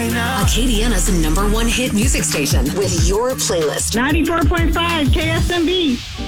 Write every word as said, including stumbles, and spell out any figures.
Acadiana's number one hit music station with your playlist. ninety-four point five K S M B.